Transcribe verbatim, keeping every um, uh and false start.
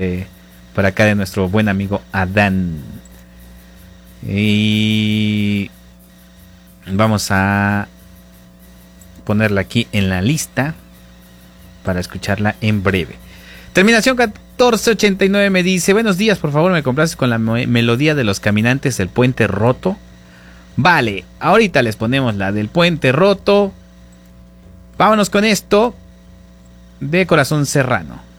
de por acá de nuestro buen amigo Adán. Y vamos a ponerla aquí en la lista para escucharla en breve. Terminación catorce ochenta y nueve me dice: buenos días, por favor me complaces con la me- melodía de los caminantes del puente roto. Vale, ahorita les ponemos la del puente roto. Vámonos con esto de Corazón Serrano.